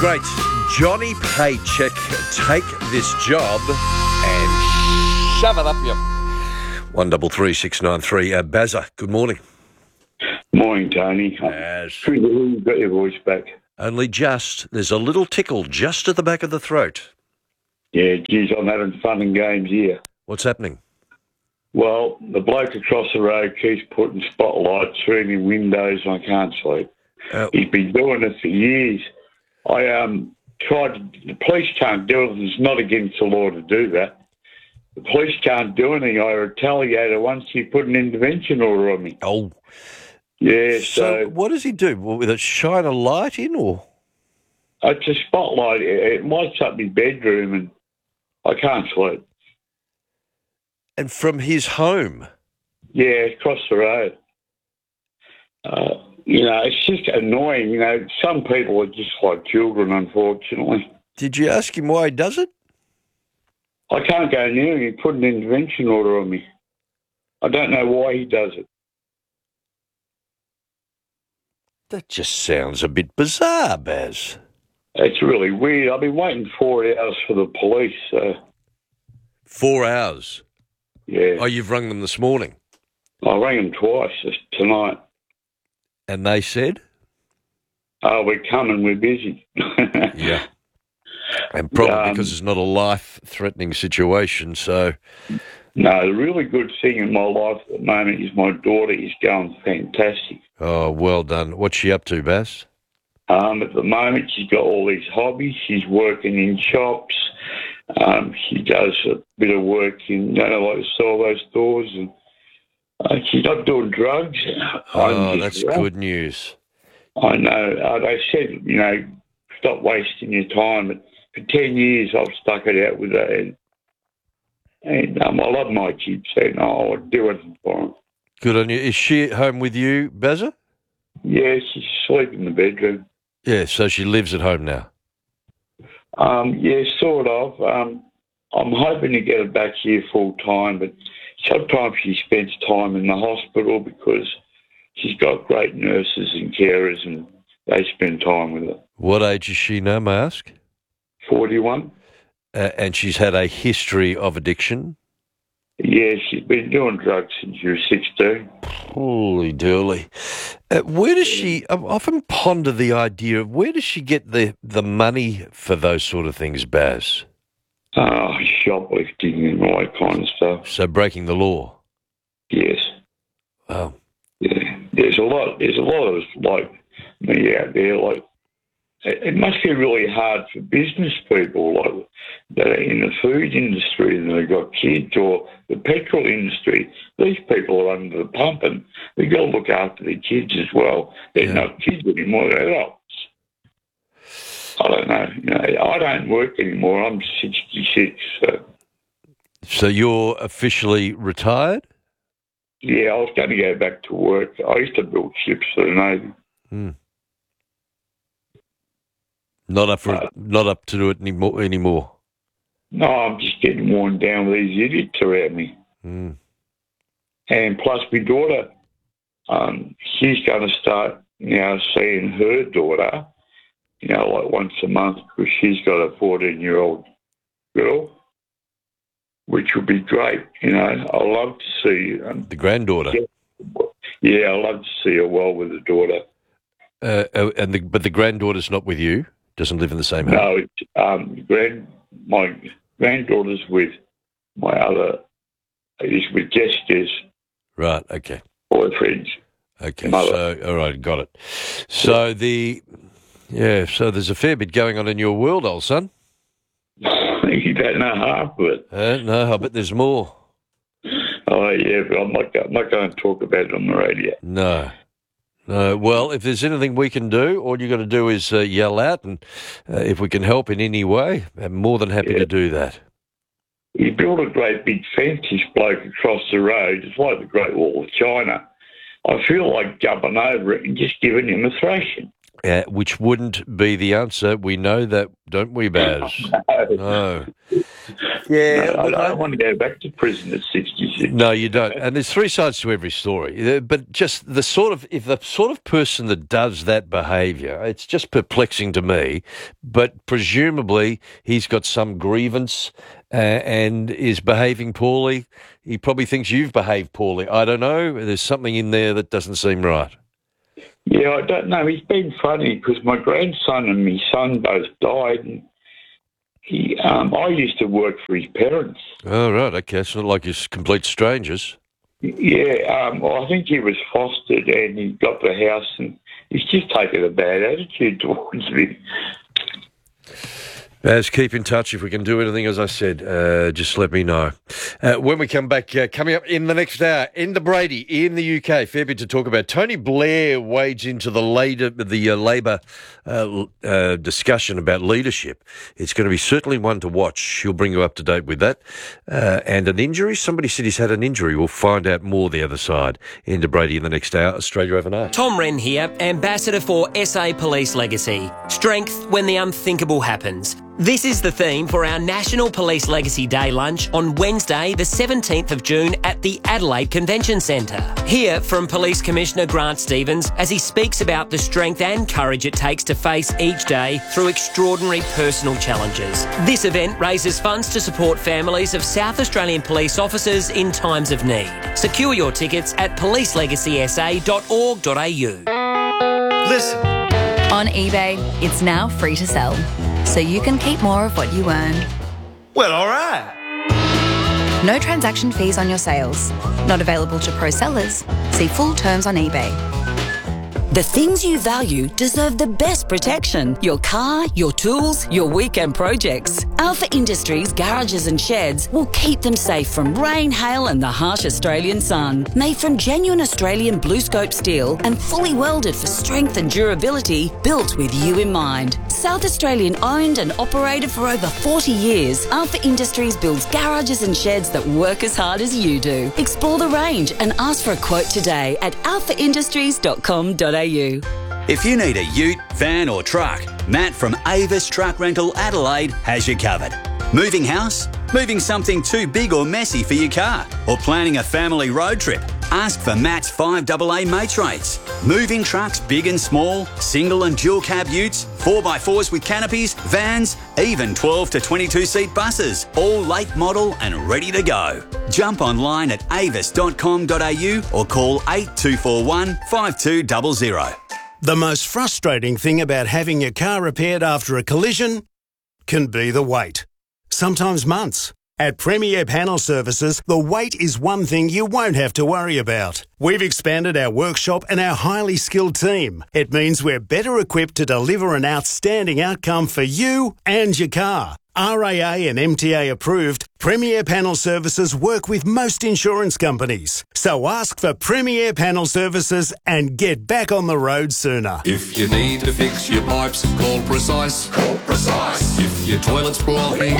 Great. Johnny Paycheck, take this job and shove it up you. 133693. Bazza, good morning. Morning, Tony. Yes. You've got your voice back. Only just. There's a little tickle just at the back of the throat. Yeah, geez, I'm having fun and games here. What's happening? Well, the bloke across the road keeps putting spotlights through my windows and I can't sleep. He's been doing it for years. The police can't do it. It's not against the law to do that. The police can't do anything. I retaliated once he put an intervention order on me. Oh. Yeah, So what does he do? Will it shine a light in or? It's a spotlight. It lights up my bedroom and I can't sleep. And from his home? Yeah, across the road. It's just annoying. Some people are just like children, unfortunately. Did you ask him why he does it? I can't go near him. He put an intervention order on me. I don't know why he does it. That just sounds a bit bizarre, Baz. It's really weird. I've been waiting 4 hours for the police. 4 hours? Yeah. Oh, you've rung them this morning? I rang them twice tonight. And they said? Oh, we're coming. We're busy. Yeah. And probably because it's not a life-threatening situation, so... No, the really good thing in my life at the moment is my daughter is going fantastic. Oh, well done. What's she up to, Baz? At the moment, she's got all these hobbies. She's working in shops. She does a bit of work in, like sell those stores. And she's not doing drugs. Oh, that's good news. I know. They said, stop wasting your time. But for 10 years, I've stuck it out with her. And I love my kids, and I'll do anything for them. Good on you. Is she at home with you, Bazza? Yeah, she's asleep in the bedroom. Yeah, so she lives at home now? Yeah, sort of. I'm hoping to get her back here full time, but sometimes she spends time in the hospital because she's got great nurses and carers and they spend time with her. What age is she now, may I ask? 41. And she's had a history of addiction? Yeah, she's been doing drugs since she was 16. Holy dooly. Where does she... I've often pondered the idea of where does she get the money for those sort of things, Baz? Shoplifting and all that kind of stuff. So breaking the law? Yes. Wow. Yeah. There's a lot of like me out there, like it must be really hard for business people like that are in the food industry and they've got kids, or the petrol industry. These people are under the pump and they've got to look after their kids as well. They're not kids anymore, they're adults. I don't know. I don't work anymore. I'm 66. So you're officially retired? Yeah, I was going to go back to work. I used to build ships for the Navy. Not up to do it anymore. No, I'm just getting worn down with these idiots around me. And plus, my daughter, she's going to start now seeing her daughter, like once a month, because she's got a 14-year-old girl, which would be great. I love to see the granddaughter. Yeah, I love to see her well with the daughter. But the granddaughter's not with you. Doesn't live in the same house. No, my granddaughter's with my other. Is with Jessica's. Right. Okay. Boyfriend's. Okay. Mother. So all right, got it. So so there's a fair bit going on in your world, old son. You don't know half of it. No, I bet there's more. Oh yeah, but I'm not going to talk about it on the radio. No. Well, if there's anything we can do, all you got to do is yell out, and if we can help in any way, I'm more than happy to do that. He built a great big fence, this bloke, across the road. It's like the Great Wall of China. I feel like jumping over it and just giving him a thrashing. Which wouldn't be the answer. We know that, don't we, Baz? No. Yeah, I don't want to go back to prison at 66. No, you don't. And there's three sides to every story. But just if the sort of person that does that behaviour, it's just perplexing to me. But presumably he's got some grievance and is behaving poorly. He probably thinks you've behaved poorly. I don't know. There's something in there that doesn't seem right. Yeah, I don't know. He's been funny because my grandson and my son both died. And I used to work for his parents. Oh, right. Okay. It's not like you're complete strangers. Yeah, well, I think he was fostered and he got the house and he's just taken a bad attitude towards me. Baz, keep in touch. If we can do anything, as I said, just let me know. When we come back, coming up in the next hour, Enda Brady in the UK. Fair bit to talk about. Tony Blair wades into the Labor discussion about leadership. It's going to be certainly one to watch. She'll bring you up to date with that. And an injury. Somebody said he's had an injury. We'll find out more the other side. Enda Brady in the next hour. Australia Overnight. Tom Wren here, Ambassador for SA Police Legacy. Strength when the unthinkable happens. This is the theme for our National Police Legacy Day lunch on Wednesday, the 17th of June at the Adelaide Convention Centre. Hear from Police Commissioner Grant Stevens as he speaks about the strength and courage it takes to face each day through extraordinary personal challenges. This event raises funds to support families of South Australian police officers in times of need. Secure your tickets at policelegacysa.org.au. Listen. On eBay, it's now free to sell, so you can keep more of what you earn. Well, all right. No transaction fees on your sales. Not available to pro sellers. See full terms on eBay. The things you value deserve the best protection. Your car, your tools, your weekend projects. Alpha Industries garages and sheds will keep them safe from rain, hail and the harsh Australian sun. Made from genuine Australian blue scope steel and fully welded for strength and durability, built with you in mind. South Australian owned and operated for over 40 years, Alpha Industries builds garages and sheds that work as hard as you do. Explore the range and ask for a quote today at alphaindustries.com.au. If you need a ute, van or truck, Matt from Avis Truck Rental Adelaide has you covered. Moving house? Moving something too big or messy for your car? Or planning a family road trip? Ask for Matt's 5AA mates rates. Moving trucks big and small, single and dual cab utes, 4x4s with canopies, vans, even 12 to 22 seat buses, all late model and ready to go. Jump online at avis.com.au or call 8241 5200. The most frustrating thing about having your car repaired after a collision can be the wait. Sometimes months. At Premier Panel Services, the wait is one thing you won't have to worry about. We've expanded our workshop and our highly skilled team. It means we're better equipped to deliver an outstanding outcome for you and your car. RAA and MTA approved, Premier Panel Services work with most insurance companies. So ask for Premier Panel Services and get back on the road sooner. If you need to fix your pipes, call Precise. Call Precise. If your toilet's blowing,